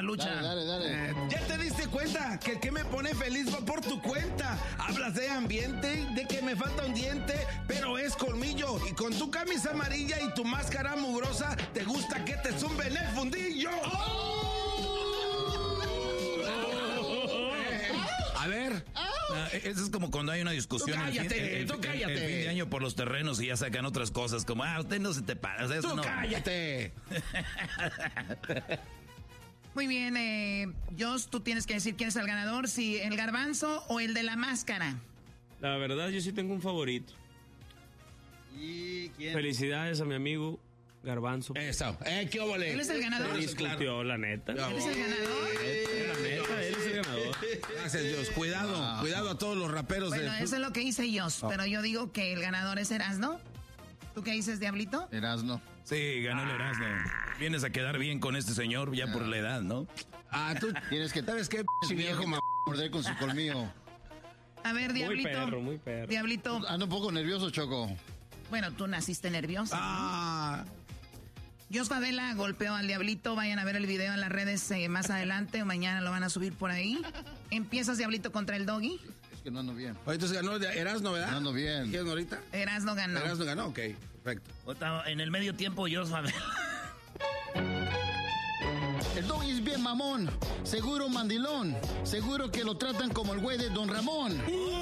Malucha. Dale. ¿Ya te diste cuenta que el que me pone feliz va por tu cuenta? Hablas de ambiente, de que me falta un diente, pero es colmillo. Y con tu camisa amarilla y tu máscara mugrosa, te gusta que te zumben el fundillo. A ver, eso es como cuando hay una discusión cállate. el fin de año por los terrenos y ya sacan otras cosas como, usted no se te para. O sea, eso no. Cállate. Muy bien, Josh, tú tienes que decir quién es el ganador, si el garbanzo o el de la máscara. La verdad, yo sí tengo un favorito. ¿Y quién? Felicidades a mi amigo Garbanzo. Eso, ¿qué óvole? ¿Él es el ganador? Discutió, la neta. ¿Él es el ganador? La neta, él es el ganador. Gracias, Dios. Cuidado a todos los raperos. Bueno, eso es lo que hice yo, pero yo digo que el ganador es Erasno. ¿Tú qué dices, Diablito? Erasno. Sí, ganó el Erasmo. Vienes a quedar bien con este señor ya por la edad, ¿no? Tú tienes que... ¿Sabes qué? Viejo morder con su colmillo. A ver, Diablito. Muy perro. Diablito. Ando un poco nervioso, Choco. Bueno, tú naciste nervioso. Jos Favela golpeó al Diablito. Vayan a ver el video en las redes más adelante o mañana lo van a subir por ahí. Empiezas, Diablito, contra el Doggy. Es que no ando bien. Entonces ganó Erasno, ¿verdad? No ando bien. ¿Quién ahorita? Erasno ganó. Erasno ganó, ok, perfecto. En el medio tiempo, Jos Favela. El Doggy es bien mamón. Seguro mandilón. Seguro que lo tratan como el güey de Don Ramón.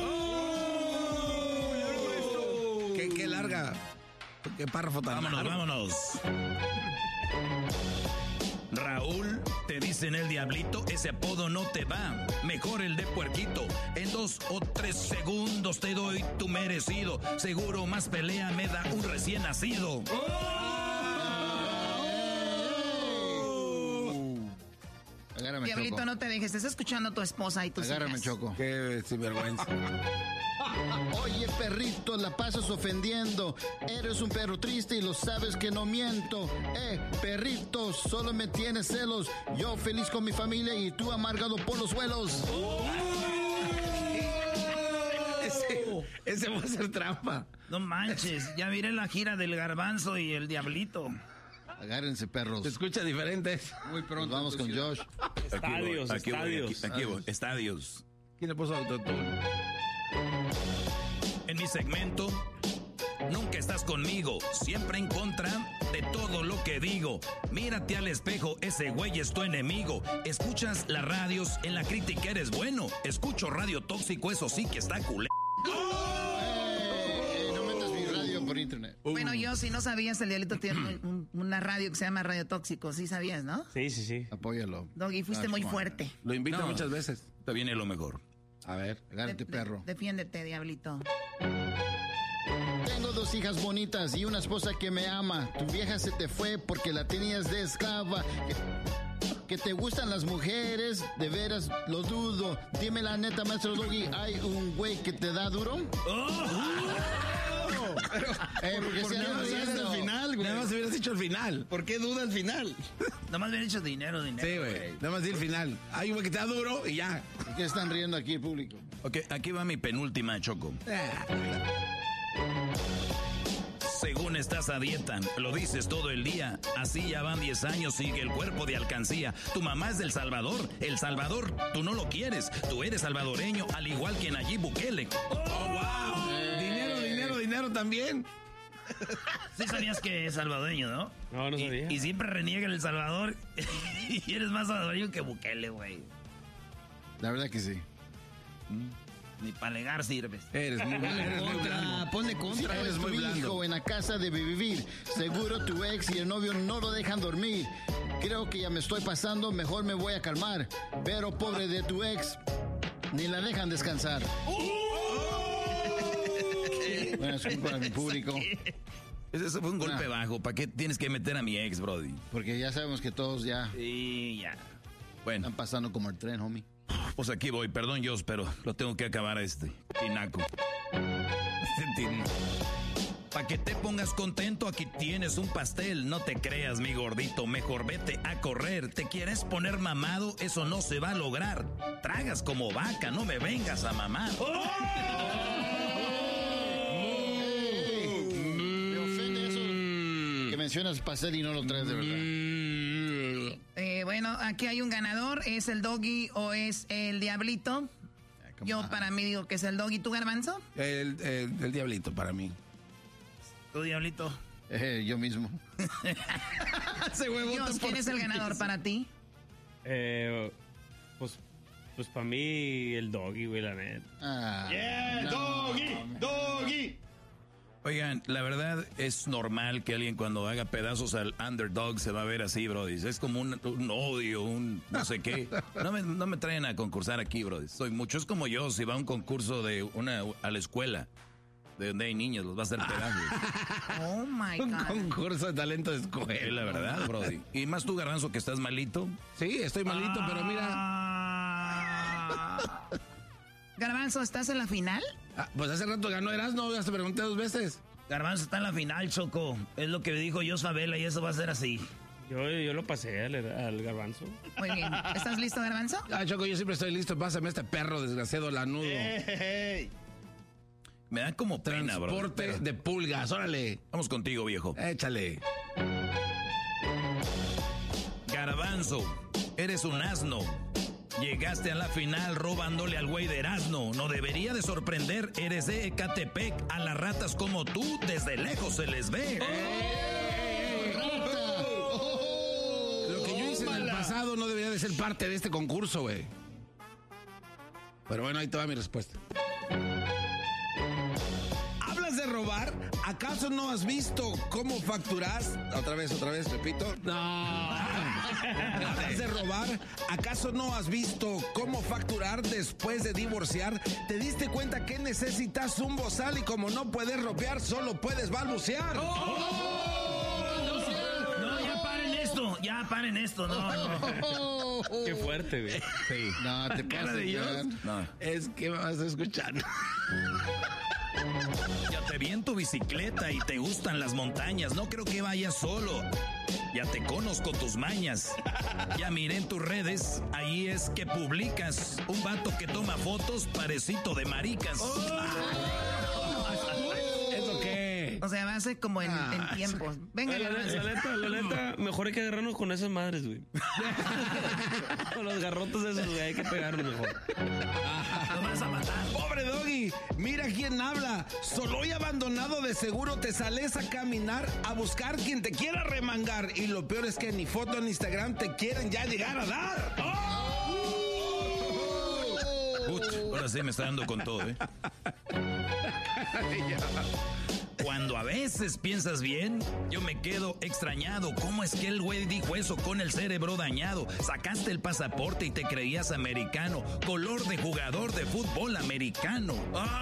Qué larga. Qué párrafo tan largo. Vámonos. Raúl, te dicen el Diablito, ese apodo no te va. Mejor el de Puerquito. En 2 o 3 segundos te doy tu merecido. Seguro más pelea me da un recién nacido. Agárrame, Diablito, Choco. no te dejes. Estás escuchando a tu esposa y tus Agárrame, hijas. Choco. Qué sinvergüenza. Oye, perrito, la pasas ofendiendo. Eres un perro triste y lo sabes que no miento. Perrito, solo me tienes celos. Yo feliz con mi familia y tú amargado por los suelos. Ese va a ser trampa. No manches, ya miré la gira del Garbanzo y el Diablito. Agárrense, perros. Se escucha diferente. Muy pronto. Vamos con Josh. Estadios. ¿Quién le puso autotune? En mi segmento, nunca estás conmigo, siempre en contra de todo lo que digo. Mírate al espejo, ese güey es tu enemigo. Escuchas las radios, en la crítica eres bueno. Escucho Radio Tóxico, eso sí que está culé. No metas mi radio por internet. Bueno, yo si no sabías, el Diablito tiene una radio que se llama Radio Tóxico. Sí sabías, ¿no? Sí. Apóyalo. Doggy, fuiste muy fuerte. Lo invito muchas veces. Te viene lo mejor. A ver, agárrate, perro. Defiéndete, Diablito. Tengo 2 hijas bonitas y una esposa que me ama. Tu vieja se te fue porque la tenías de esclava. Que te gustan las mujeres, de veras lo dudo. Dime la neta, maestro Doggy, ¿hay un güey que te da duro? Porque si nada más hubieras al final, güey. Nada más hubieras dicho al final. ¿Por qué duda al final? Nada más hubieran dicho dinero. Sí, güey. Nada más di el final. Hay un güey que te da duro y ya. ¿Por qué están riendo aquí el público? Ok, aquí va mi penúltima, Choco. Según estás a dieta, lo dices todo el día. Así ya van 10 años, sigue el cuerpo de alcancía. Tu mamá es del Salvador. El Salvador, tú no lo quieres. Tú eres salvadoreño, al igual que Nayib Bukele. ¡Oh, wow! Dinero también. Sí sabías que es salvadoreño, ¿no? No sabía. Y siempre reniega en El Salvador. Y eres más salvadoreño que Bukele, güey. La verdad que sí. Ni para alegar sirves. Eres muy blando. Ponle contra. Si eres tu hijo en la casa de vivir. Seguro tu ex y el novio no lo dejan dormir. Creo que ya me estoy pasando, mejor me voy a calmar. Pero pobre de tu ex, ni la dejan descansar. Bueno, es culpa de mi público. Eso fue un golpe bajo. ¿Para qué tienes que meter a mi ex, Brody? Porque ya sabemos que todos ya Bueno, están pasando como el tren, homie. Pues aquí voy, perdón, Jos, pero lo tengo que acabar a este tinaco. Para que te pongas contento, aquí tienes un pastel. No te creas, mi gordito, mejor vete a correr. ¿Te quieres poner mamado? Eso no se va a lograr. Tragas como vaca, no me vengas a mamar. Me ofende eso que mencionas pastel y no lo traes de verdad. Ok. Bueno, aquí hay un ganador. ¿Es el Doggy o es el Diablito? Yo para mí digo que es el Doggy. ¿Tú, Garbanzo? El Diablito para mí. ¿Tú, Diablito? Yo mismo. Dios, ¿quién es el ganador para ti? Pues para mí el Doggy, güey, la neta. Doggy. Oigan, la verdad es normal que alguien cuando haga pedazos al underdog se va a ver así, brody. Es como un odio, un no sé qué. No me traen a concursar aquí, brody. Soy mucho. Es como yo, si va a un concurso a la escuela, de donde hay niños, los va a hacer pedazos. Oh, my God. Un concurso de talento de escuela. Es la verdad, brody. Y más tú, Garbanzo, que estás malito. Sí, estoy malito, pero mira... Garbanzo, ¿estás en la final? Pues hace rato ganó Erasmo, ya te pregunté 2 veces. Garbanzo está en la final, Choco. Es lo que dijo yo, Sabela, y eso va a ser así. Yo lo pasé al Garbanzo. Muy bien. ¿Estás listo, Garbanzo? Choco, yo siempre estoy listo. Pásame este perro desgraciado lanudo. Me da como pena, bro. Transporte de pulgas, órale. Vamos contigo, viejo. Échale. Garbanzo, eres un asno. Llegaste a la final robándole al güey de Erasmo. No debería de sorprender. Eres de Ecatepec. A las ratas como tú, desde lejos se les ve. Lo que yo hice en el pasado no debería de ser parte de este concurso, güey. Pero bueno, ahí te va mi respuesta. ¿Hablas de robar? ¿Acaso no has visto cómo facturas? Otra vez, repito. No. ¿Hablas de robar? ¿Acaso no has visto cómo facturar después de divorciar? ¿Te diste cuenta que necesitas un bozal y como no puedes ropear, solo puedes balbucear? No, ya paren esto. No. Qué fuerte, güey. Sí. No, te Cara de Dios. No. Es que me vas a escuchar. Ya te vi en tu bicicleta y te gustan las montañas. No creo que vayas solo. Ya te conozco tus mañas. Ya miré en tus redes. Ahí es que publicas un vato que toma fotos parecito de maricas. ¿Eso qué? O sea, va a ser como en tiempos. Venga, La neta, mejor hay que agarrarnos con esas madres, güey. Con los garrotos esos, güey, hay que pegarnos mejor. Lo vas a matar. Pobre Doggy, mira quién habla. Solo y abandonado de seguro te sales a caminar a buscar quien te quiera remangar. Y lo peor es que ni foto en Instagram te quieren ya llegar a dar. Ahora sí me está dando con todo, ¿eh? Cuando a veces piensas bien, yo me quedo extrañado. ¿Cómo es que el güey dijo eso con el cerebro dañado? Sacaste el pasaporte y te creías americano. Color de jugador de fútbol americano.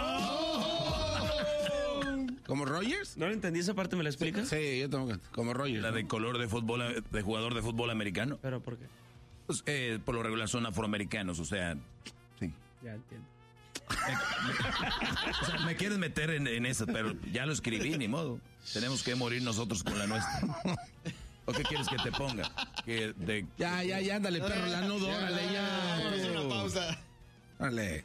¿Como Rogers? ¿No lo entendí esa parte? ¿Me la explicas? Sí, yo tengo como Rogers. La de color de fútbol, de jugador de fútbol americano. ¿Pero por qué? Pues, por lo regular son afroamericanos, o sea, sí. Ya entiendo. O sea, me quieres meter en eso, pero ya lo escribí, ni modo. Tenemos que morir nosotros con la nuestra. ¿O qué quieres que te ponga? Ya, ándale, perro, lanudo, órale, ya. Vamos a una pausa. Órale.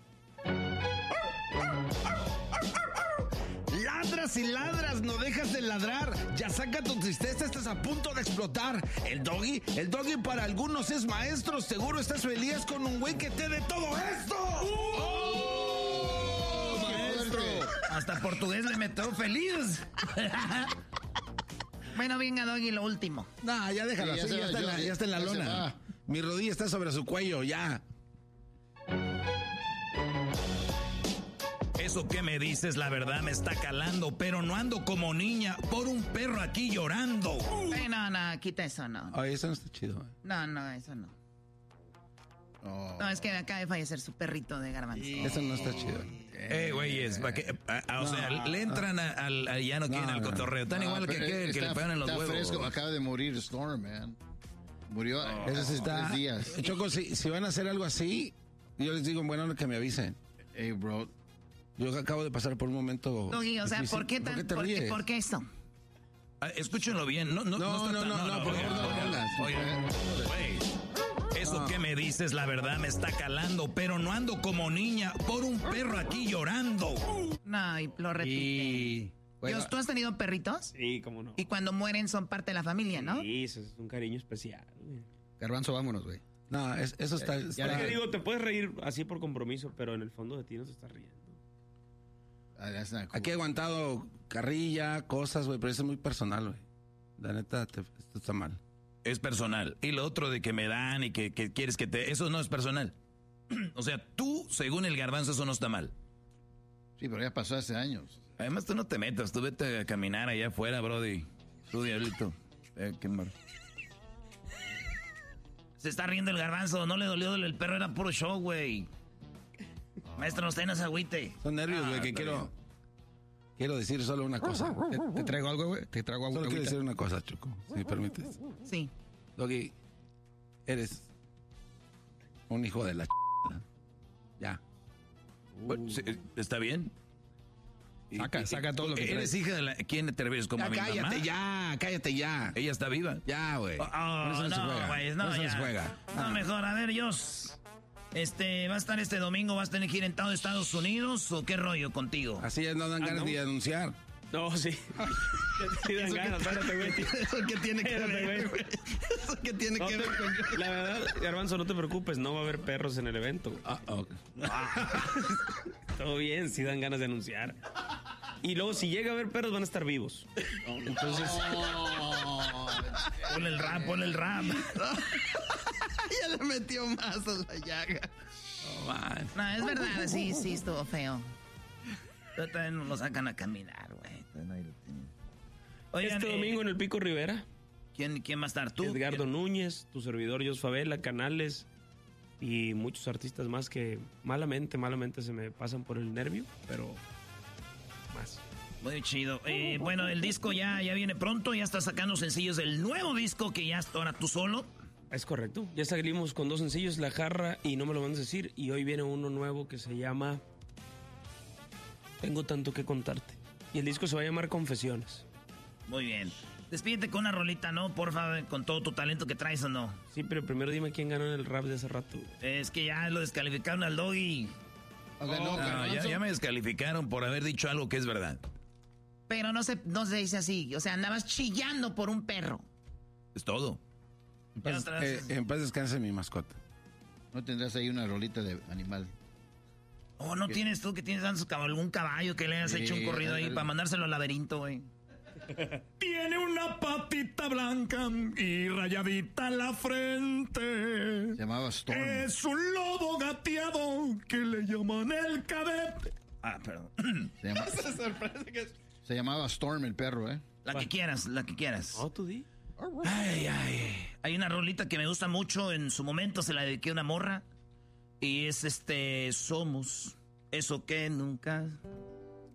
Ladras y ladras, no dejas de ladrar. Ya saca tu tristeza, estás a punto de explotar. El doggy para algunos es maestro. Seguro estás feliz con un güey que te dé todo esto. Maestro. Hasta portugués le metió feliz. Bueno, venga, Doggy, lo último. No, ya déjalo, Sí, así, ya está en la lona. Mi rodilla está sobre su cuello, ya. Eso que me dices, la verdad me está calando, pero no ando como niña por un perro aquí llorando. No, quita eso, no. Oye, eso no está chido. No, eso no. No, es que acaba de fallecer su perrito de Garbanzo. Eso no está chido. Güeyes, o sea, le entran al ya no quieren al cotorreo. Están igual que le pegan en los huevos. Fresco. Acaba de morir Storm, man. Murió Eso sí hace está. 3 días. Choco, si van a hacer algo así, yo les digo, bueno, que me avisen. Hey, bro. Yo acabo de pasar por un momento. Doggy, o sea, difícil. ¿por qué te ríes? ¿por qué esto? Escúchenlo bien. No, por favor, no. Oigan, güey, eso que me dices, la verdad me está calando, pero no ando como niña por un perro aquí llorando. No, y lo repite. Dios, ¿tú has tenido perritos? Sí, cómo no. Y cuando mueren son parte de la familia, ¿no? Sí, eso es un cariño especial, güey. Garbanzo, vámonos, güey. No, eso está... Ya te digo, te puedes reír así por compromiso, pero en el fondo de ti no te estás riendo. Aquí he aguantado carrilla, cosas, güey, pero eso es muy personal, güey. La neta, esto está mal. Es personal. Y lo otro de que me dan y que quieres que te... Eso no es personal. O sea, tú, según el Garbanzo, eso no está mal. Sí, pero ya pasó hace años. Además, tú no te metas. Tú vete a caminar allá afuera, brody. Tú, diablito. Qué mal. Se está riendo el Garbanzo. No le dolió el perro. Era puro show, güey. Maestro, no esté en ese agüite. Son nervios, güey, que quiero decir solo una cosa. ¿Te traigo algo, güey? ¿Te traigo algo? Solo quiero decir una cosa, Choco, si me permites. Sí. Doggy, eres un hijo de la ya. Bueno, sí, ¿está bien? Saca todo lo que ¿Eres traes. hija de la... ¿Quién te refieres? ¿Como Ya, a mi mamá? cállate ya. ¿Ella está viva? Ya, güey. Oh, no, güey, no, Eso ya. se juega. No, mejor, a ver, Dios. Va a estar este domingo, ¿vas a tener que ir en todo Estados Unidos o qué rollo contigo? Así ya no dan ganas ni de anunciar. No, sí. Sí dan ganas, espérate, güey. ¿Eso qué tiene que ver, güey? ¿Eso qué tiene que ver con... La verdad, Garbanzo, no te preocupes, no va a haber perros en el evento, güey. ok. Todo bien, sí dan ganas de anunciar. Y luego, si llega a haber perros, van a estar vivos. Entonces... Ponle el rap. Ya le metió más a la llaga. No, es verdad, sí, estuvo feo. También lo sacan a caminar, güey. Oigan, Este domingo en el Pico Rivera, ¿quién va a estar? ¿Tú? Edgardo Núñez, tu servidor Jos Favela, Canales y muchos artistas más que malamente se me pasan por el nervio, pero más. Muy chido. Bueno, el disco ya viene pronto, ya está sacando sencillos del nuevo disco que ya está ahora tú solo. Es correcto. Ya salimos con 2 sencillos, La Jarra y No me lo van a decir, y hoy viene uno nuevo que se llama Tengo tanto que contarte. Y el disco se va a llamar Confesiones. Muy bien. Despídete con una rolita, ¿no? Porfa, con todo tu talento que traes o no. Sí, pero primero dime quién ganó en el rap de hace rato. Es que ya lo descalificaron al Doggy. Ya me descalificaron por haber dicho algo que es verdad. Pero no se dice así. O sea, andabas chillando por un perro. Es todo. En paz descanse mi mascota. ¿No tendrás ahí una rolita de animal? Oh, ¿no tienes tú que tienes algún caballo que le hayas hecho un corrido ahí para mandárselo al laberinto, güey? Tiene una patita blanca y rayadita en la frente. Se llamaba Storm. Es un lobo gateado que le llaman el cadete. Ah, perdón. Se llamaba Storm el perro, ¿eh? La que quieras. Oh, tú di. Ay. Hay una rolita que me gusta mucho. En su momento se la dediqué a una morra. Y es Somos eso que nunca